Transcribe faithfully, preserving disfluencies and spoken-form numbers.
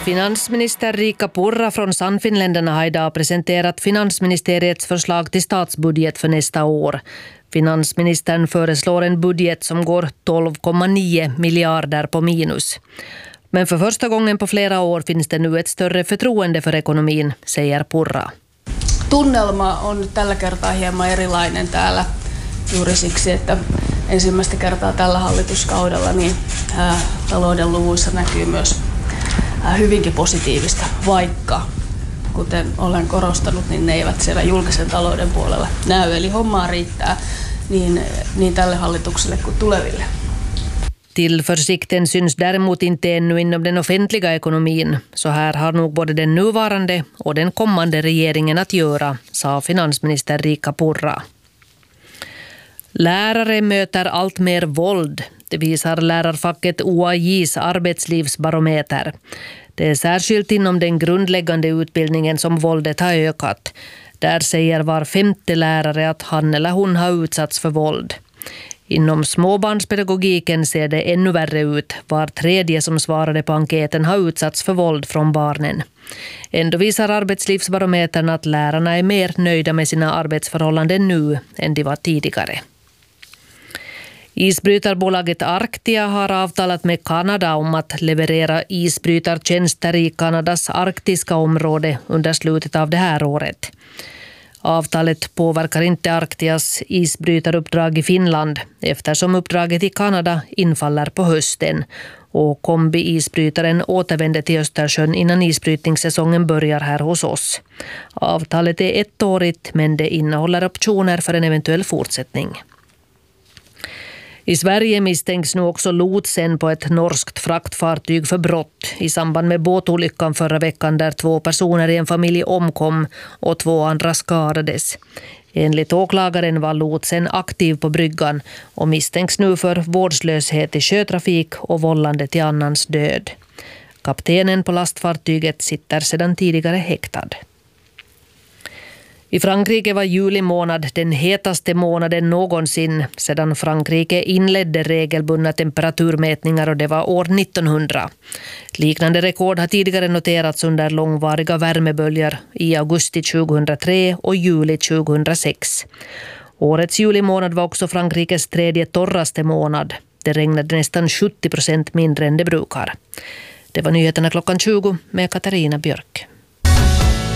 Finansminister Riikka Purra från Sannfinländarna har idag presenterat finansministeriets förslag till statsbudget för nästa år. Finansministern föreslår en budget som går tolv komma nio miljarder på minus. Men för första gången på flera år finns det nu ett större förtroende för ekonomin, säger Purra. Tunnelma on tällä kertaa hieman erilainen täällä juuri siksi, että ensimmäistä kertaa tällä hallituskaudella niin ää, talouden luvuissa näkyy myös ää, hyvinkin positiivista, vaikka kuten olen korostanut, niin ne eivät siellä julkisen talouden puolella näy. Eli hommaa riittää niin, niin tälle hallitukselle kuin tuleville. Tillförsikten syns däremot inte ännu inom den offentliga ekonomin. Så här har nog både den nuvarande och den kommande regeringen att göra, sa finansminister Riikka Purra. Lärare möter allt mer våld. Det visar lärarfacket O A J:s arbetslivsbarometer. Det är särskilt inom den grundläggande utbildningen som våldet har ökat. Där säger var femte lärare att han eller hon har utsatts för våld. Inom småbarnspedagogiken ser det ännu värre ut. Var tredje som svarade på enkäten har utsatts för våld från barnen. Ändå visar arbetslivsbarometern att lärarna är mer nöjda med sina arbetsförhållanden nu än de var tidigare. Isbrytarbolaget Arctia har avtalat med Kanada om att leverera isbrytartjänster i Kanadas arktiska område under slutet av det här året. Avtalet påverkar inte Arctias isbrytaruppdrag i Finland eftersom uppdraget i Kanada infaller på hösten och kombi-isbrytaren återvänder till Östersjön innan isbrytningssäsongen börjar här hos oss. Avtalet är ettårigt men det innehåller optioner för en eventuell fortsättning. I Sverige misstänks nu också lotsen på ett norskt fraktfartyg för brott i samband med båtolyckan förra veckan där två personer i en familj omkom och två andra skadades. Enligt åklagaren var lotsen aktiv på bryggan och misstänks nu för vårdslöshet i sjötrafik och vållande till annans död. Kaptenen på lastfartyget sitter sedan tidigare häktad. I Frankrike var juli månad den hetaste månaden någonsin sedan Frankrike inledde regelbundna temperaturmätningar och det var år nittonhundra. Liknande rekord har tidigare noterats under långvariga värmeböljor i augusti tjugohundratre och juli tjugohundrasex. Årets julimånad var också Frankrikes tredje torraste månad. Det regnade nästan sjuttio procent mindre än det brukar. Det var nyheterna klockan tjugo med Katarina Björk.